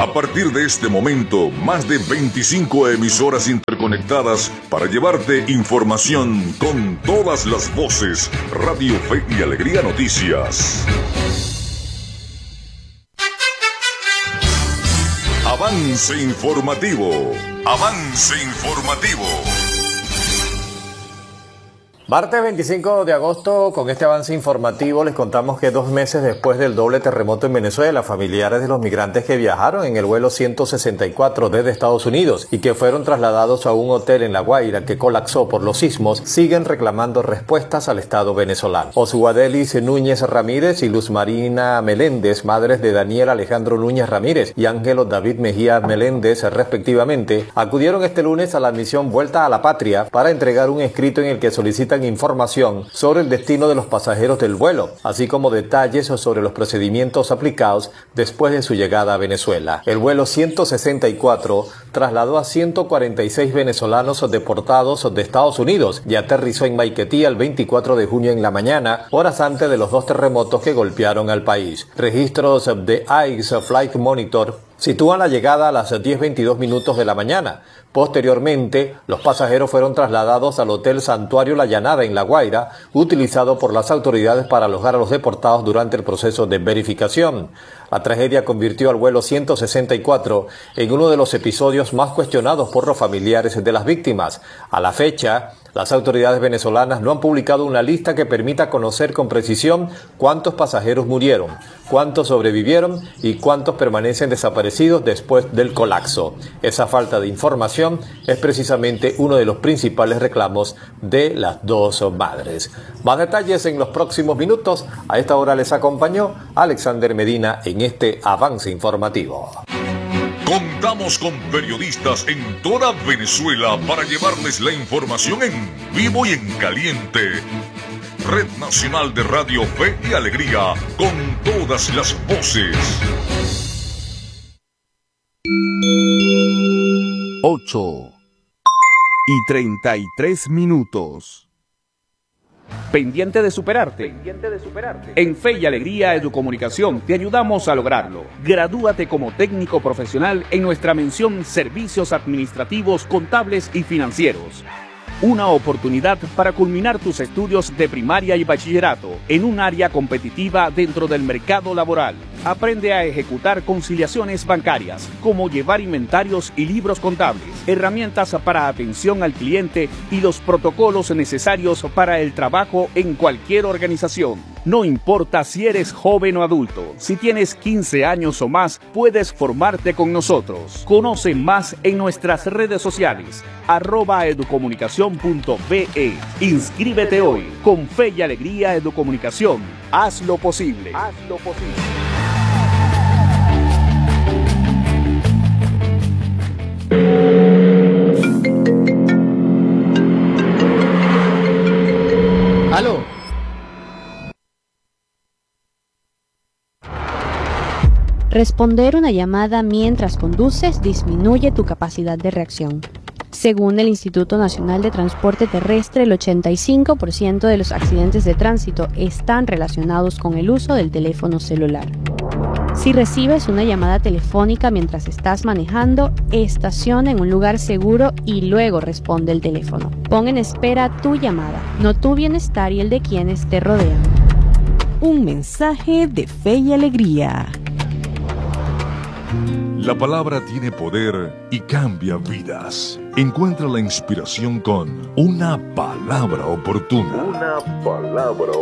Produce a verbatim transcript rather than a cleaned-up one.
A partir de este momento, más de veinticinco emisoras interconectadas para llevarte información con todas las voces. Radio Fe y Alegría Noticias. Avance informativo. Avance informativo. Martes veinticinco de agosto, con este avance informativo les contamos que dos meses después del doble terremoto en Venezuela, familiares de los migrantes que viajaron en el vuelo ciento sesenta y cuatro desde Estados Unidos y que fueron trasladados a un hotel en La Guaira que colapsó por los sismos, siguen reclamando respuestas al Estado venezolano. Osguadelis Núñez Ramírez y Luz Marina Meléndez, madres de Daniel Alejandro Núñez Ramírez y Ángelo David Mejía Meléndez, respectivamente, acudieron este lunes a la misión Vuelta a la Patria para entregar un escrito en el que solicitan información sobre el destino de los pasajeros del vuelo, así como detalles sobre los procedimientos aplicados después de su llegada a Venezuela. El vuelo ciento sesenta y cuatro trasladó a ciento cuarenta y seis venezolanos deportados de Estados Unidos y aterrizó en Maiquetía el veinticuatro de junio en la mañana, horas antes de los dos terremotos que golpearon al país. Registros de ICE Flight Monitor sitúan la llegada a las diez veintidós minutos de la mañana. Posteriormente, los pasajeros fueron trasladados al Hotel Santuario La Llanada en La Guaira, utilizado por las autoridades para alojar a los deportados durante el proceso de verificación. La tragedia convirtió al vuelo ciento sesenta y cuatro en uno de los episodios más cuestionados por los familiares de las víctimas. A la fecha, las autoridades venezolanas no han publicado una lista que permita conocer con precisión cuántos pasajeros murieron, cuántos sobrevivieron y cuántos permanecen desaparecidos después del colapso. Esa falta de información es precisamente uno de los principales reclamos de las dos madres. Más detalles en los próximos minutos. A esta hora les acompañó Alexander Medina en este avance informativo. Contamos con periodistas en toda Venezuela para llevarles la información en vivo y en caliente. Red Nacional de Radio Fe y Alegría, con todas las voces. ocho y treinta y tres minutos. ¿Pendiente de superarte? Pendiente de superarte. En Fe y Alegría Educomunicación te ayudamos a lograrlo. Gradúate como técnico profesional en nuestra mención Servicios Administrativos, Contables y Financieros. Una oportunidad para culminar tus estudios de primaria y bachillerato en un área competitiva dentro del mercado laboral. Aprende a ejecutar conciliaciones bancarias, como llevar inventarios y libros contables, herramientas para atención al cliente y los protocolos necesarios para el trabajo en cualquier organización. No importa si eres joven o adulto, si tienes quince años o más, puedes formarte con nosotros. Conoce más en nuestras redes sociales, arroba educomunicación punto be. Inscríbete hoy. Con Fe y Alegría Educomunicación. Haz lo posible. Haz lo posible. ¿Aló? Responder una llamada mientras conduces disminuye tu capacidad de reacción. Según el Instituto Nacional de Transporte Terrestre, el ochenta y cinco por ciento de los accidentes de tránsito están relacionados con el uso del teléfono celular. Si recibes una llamada telefónica mientras estás manejando, estaciona en un lugar seguro y luego responde el teléfono. Pon en espera tu llamada, no tu bienestar y el de quienes te rodean. Un mensaje de Fe y Alegría. La palabra tiene poder y cambia vidas. Encuentra la inspiración con una palabra oportuna. Una palabra